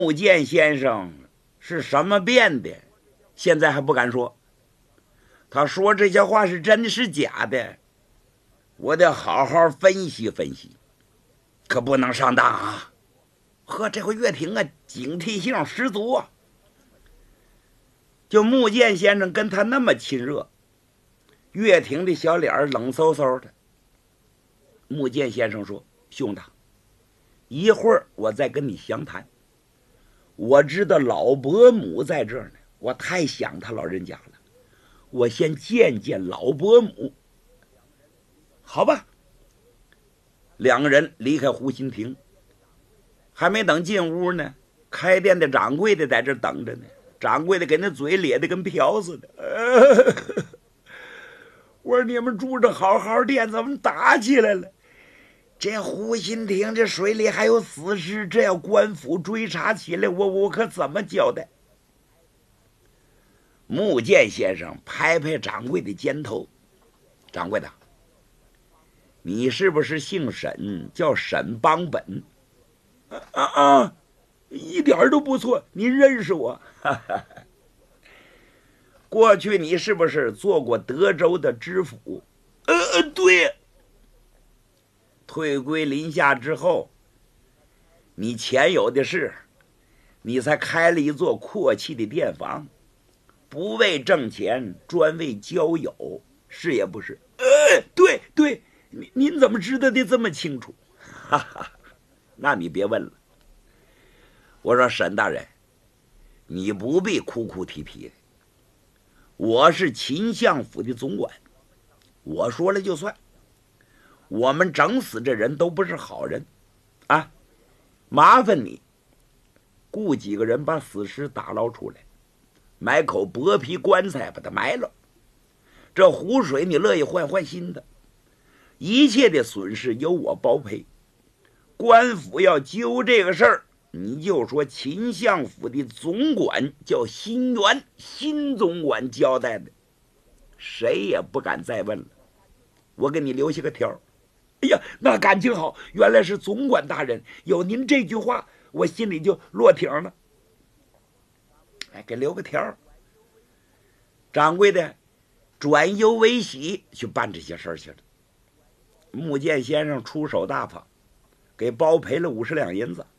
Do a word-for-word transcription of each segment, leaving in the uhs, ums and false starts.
木剑先生是什么变的，现在还不敢说。他说这些话是真的是假的，我得好好分析分析，可不能上当啊！呵，这回岳霆啊，警惕性十足啊！就木剑先生跟他那么亲热，岳霆的小脸冷飕飕的。木剑先生说：“兄弟，一会儿我再跟你详谈。我知道老伯母在这儿呢，我太想他老人家了，我先见见老伯母。”好吧。两个人离开湖心亭，还没等进屋呢，开店的掌柜的在这等着呢。掌柜的给那嘴咧得跟瓢似的。呃、我说你们住着好好店，怎么打起来了？这湖心亭这水里还有死尸，这要官府追查起来，我我可怎么交代？木剑先生拍拍掌柜的肩头：“掌柜的，你是不是姓沈，叫沈邦本？”啊啊啊！一点都不错，您认识我？哈哈。过去你是不是做过德州的知府？呃呃，对。退归林下之后，你钱有的是，你才开了一座阔气的店房，不为挣钱，专为交友，是也不是？呃，对对，您您怎么知道的这么清楚？哈哈，那你别问了。我说沈大人，你不必哭哭啼啼的，我是秦相府的总管，我说了就算。我们整死这人都不是好人啊！麻烦你雇几个人把死尸打捞出来，买口薄皮棺材把它埋了。这湖水你乐意换换新的，一切的损失由我包赔。官府要揪这个事儿，你就说秦相府的总管叫辛元，辛总管交代的，谁也不敢再问了。我给你留下个条。哎呀，那感情好，原来是总管大人，有您这句话，我心里就落挺了。哎，给留个条。掌柜的转忧为喜，去办这些事儿去了。木剑先生出手大方，给包赔了五十两银子。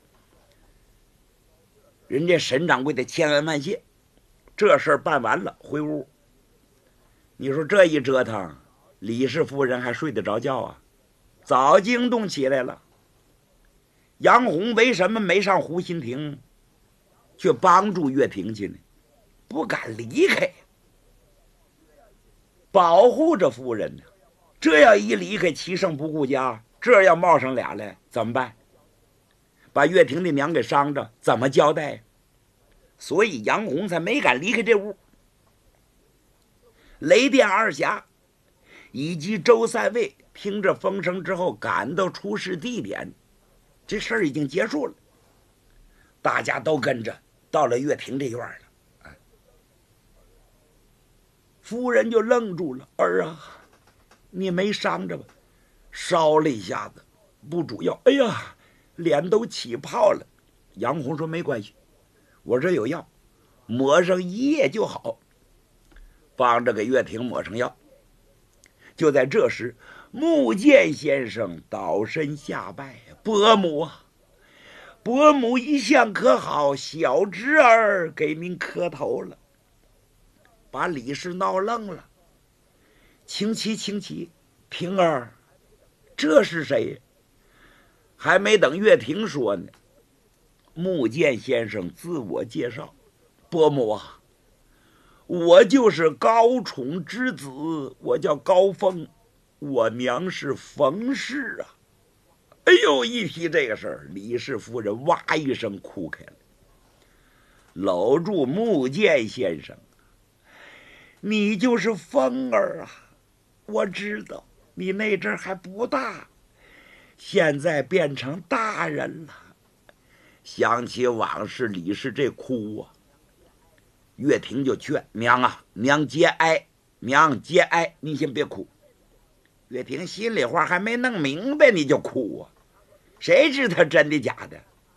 人家沈掌柜的千恩万谢，这事儿办完了，回屋。你说这一折腾，李氏夫人还睡得着觉啊？早惊动起来了。杨红为什么没上湖心亭，却帮助岳霆去呢？不敢离开，保护着夫人呢。这要一离开，齐胜不顾家，这要冒上俩来怎么办？把岳霆的娘给伤着，怎么交代？所以杨红才没敢离开这屋。雷电二侠以及周三位听着风声之后赶到出事地点，这事儿已经结束了，大家都跟着到了岳霆这院了。夫人就愣住了：“儿啊，你没伤着吧？”烧了一下子，不主要。哎呀，脸都起泡了。杨红说：“没关系，我这有药，抹上一夜就好。”帮着给岳霆抹上药。就在这时，木剑先生倒身下拜：“伯母啊，伯母一向可好，小侄儿给您磕头了。”把李氏闹愣了。请起，请起，婷儿，这是谁？还没等岳霆说呢，木剑先生自我介绍：“伯母啊，我就是高宠之子，我叫高峰，我娘是冯氏啊。”哎呦，一提这个事儿，李氏夫人哇一声哭开了，搂住木剑先生：“你就是风儿啊，我知道你那阵还不大，现在变成大人了。”想起往事，李氏这哭啊。岳霆就劝：“娘啊，娘节哀，娘节哀，你先别哭。”岳霆心里话还没弄明白，你就哭啊？谁知他真的假的？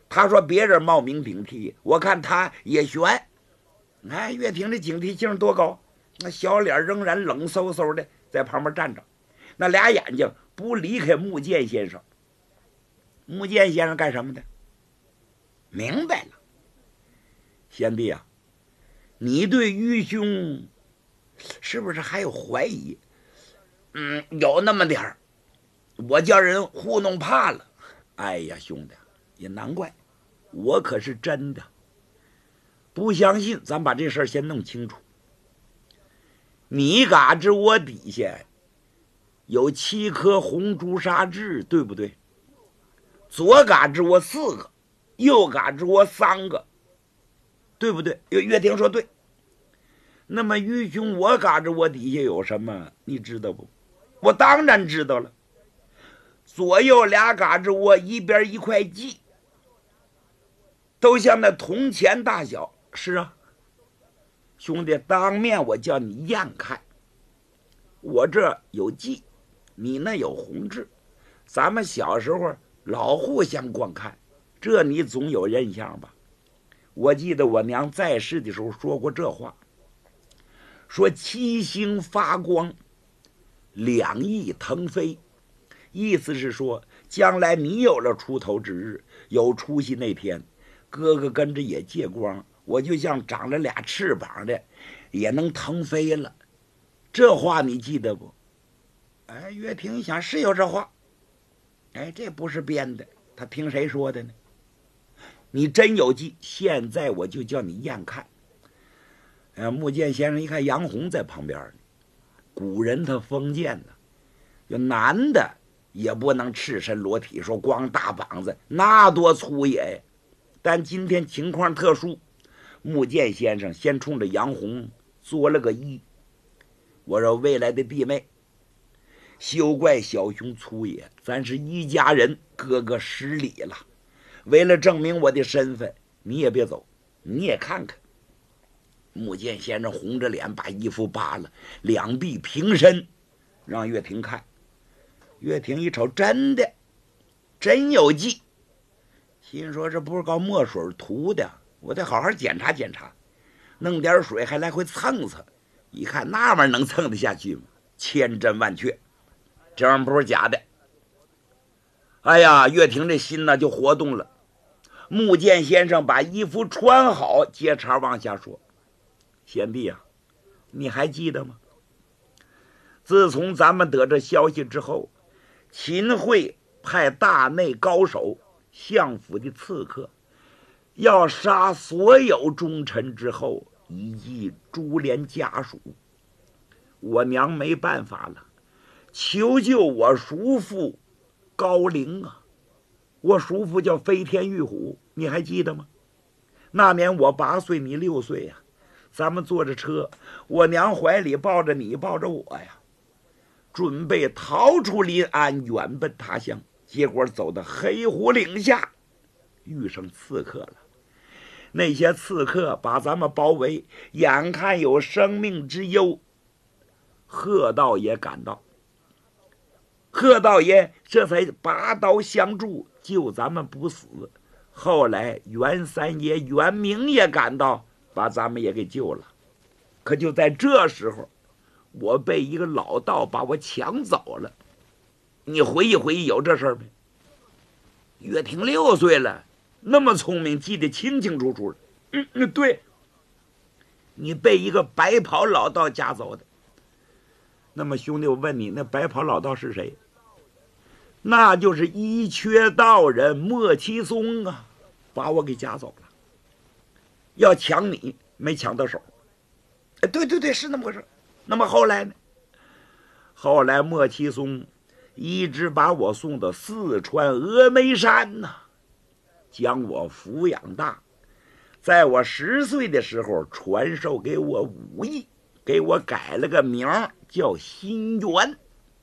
他说别人冒名顶替，我看他也悬。哎，岳霆这警惕性多高，那小脸仍然冷飕飕的在旁边站着，那俩眼睛不离开穆剑先生。穆剑先生干什么的？明白了，贤弟啊，你对于兄是不是还有怀疑？嗯，有那么点儿，我叫人糊弄怕了。哎呀，兄弟，也难怪，我可是真的。不相信，咱把这事儿先弄清楚。你嘎吱窝底下有七颗红朱砂痣，对不对？左嘎吱窝四个，右嘎吱窝三个，对不对？岳霆说对。那么于兄，我嘎吱窝底下有什么？你知道不？我当然知道了。左右俩嘎吱窝一边一块记，都像那铜钱大小。是啊，兄弟，当面我叫你验看，我这有记，你那有红痣，咱们小时候老互相观看，这你总有印象吧？我记得我娘在世的时候说过这话，说七星发光，两翼腾飞，意思是说将来你有了出头之日，有出息那天，哥哥跟着也借光，我就像长了俩翅膀的，也能腾飞了。这话你记得不？哎，岳霆一想，是有这话。哎，这不是编的，他听谁说的呢？你真有记，现在我就叫你验看。呃，穆剑先生一看杨红在旁边呢，古人他封建呢，有男的也不能赤身裸体，说光大膀子那多粗野呀。但今天情况特殊，穆剑先生先冲着杨红做了个揖，我说未来的弟妹，休怪小兄粗野，咱是一家人，哥哥失礼了。为了证明我的身份，你也别走，你也看看。穆剑先生红着脸把衣服扒了，两臂平伸，让岳霆看。岳霆一瞅，真的，真有记，心说这不是搞墨水涂的，我得好好检查检查，弄点水还来回蹭蹭，一看那玩意儿能蹭得下去吗？千真万确，这玩意儿不是假的。哎呀，岳霆这心呢就活动了。穆剑先生把衣服穿好，接茬往下说：“贤弟啊，你还记得吗？自从咱们得这消息之后，秦桧派大内高手、相府的刺客，要杀所有忠臣之后，以及株连家属。我娘没办法了，求救我叔父高陵啊！我叔父叫飞天玉虎，你还记得吗？那年我八岁，你六岁呀、啊，咱们坐着车，我娘怀里抱着你，抱着我呀，准备逃出临安，远奔他乡。结果走到黑虎岭下，遇上刺客了。那些刺客把咱们包围，眼看有生命之忧。贺道爷赶到，贺道爷这才拔刀相助，救咱们不死。后来袁三爷、袁明也赶到，把咱们也给救了。可就在这时候，我被一个老道把我抢走了。你回忆回忆，有这事儿没？岳霆六岁了，那么聪明，记得清清楚楚。嗯嗯，对，你被一个白袍老道夹走的。那么兄弟，我问你，那白袍老道是谁？那就是一缺道人莫七松啊，把我给夹走了。要抢你，没抢到手。哎，对对对，是那么回事。那么后来呢？后来莫七松一直把我送到四川峨眉山呐、啊，将我抚养大。在我十岁的时候，传授给我武艺，给我改了个名儿，叫心源。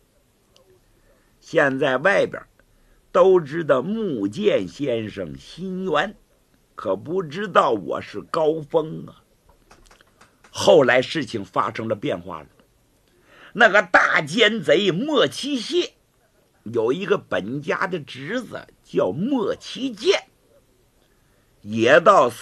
现在外边都知道穆剑先生心源，可不知道我是高峰啊。后来事情发生了变化了，那个大奸贼莫七谢有一个本家的侄子叫莫七剑， 也到